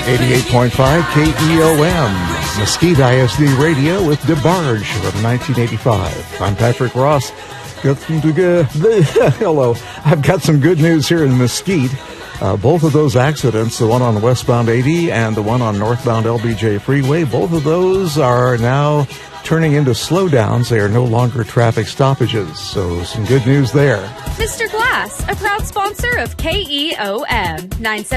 88.5 KEOM, Mesquite ISD Radio with DeBarge from 1985. I'm Patrick Ross. Hello. I've got some good news here in Mesquite. Both of those accidents, the one on westbound 80 and the one on northbound LBJ Freeway, both of those are now turning into slowdowns. They are no longer traffic stoppages. So some good news there. Mr. Glass, a proud sponsor of KEOM,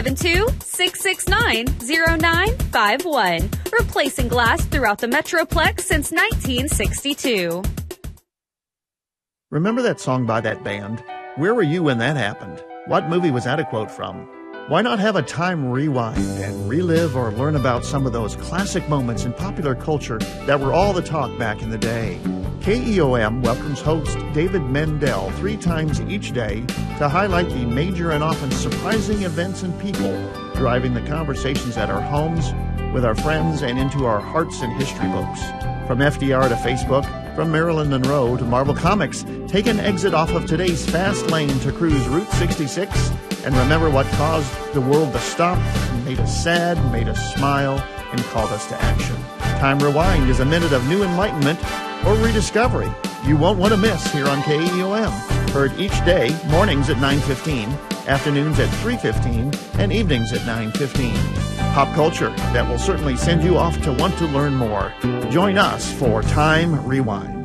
972-669-0951. Replacing glass throughout the Metroplex since 1962. Remember that song by that band? Where were you when that happened? What movie was that a quote from? Why not have a time rewind and relive or learn about some of those classic moments in popular culture that were all the talk back in the day? KEOM welcomes host David Mendel 3 times each day to highlight the major and often surprising events and people driving the conversations at our homes, with our friends, and into our hearts and history books. From FDR to Facebook, from Marilyn Monroe to Marvel Comics, take an exit off of today's fast lane to cruise Route 66 and remember what caused the world to stop, made us sad, made us smile, and called us to action. Time Rewind is a minute of new enlightenment or rediscovery you won't want to miss here on KEOM. Heard each day, mornings at 9:15, afternoons at 3:15, and evenings at 9:15. Pop culture that will certainly send you off to want to learn more. Join us for Time Rewind.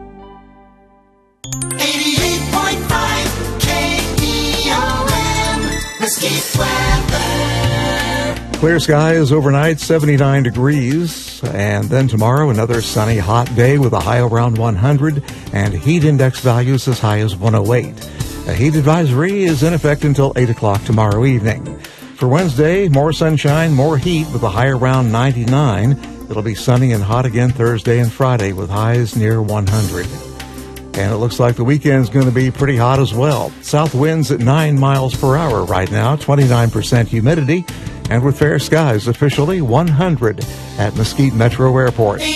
88.5 KEOM, Mesquite weather. Clear skies overnight, 79 degrees. And then tomorrow, another sunny, hot day with a high around 100 and heat index values as high as 108. A heat advisory is in effect until 8 o'clock tomorrow evening. For Wednesday, more sunshine, more heat with a high around 99. It'll be sunny and hot again Thursday and Friday with highs near 100. And it looks like the weekend's going to be pretty hot as well. South winds at 9 miles per hour right now, 29% humidity, and with fair skies officially 100 at Mesquite Metro Airport.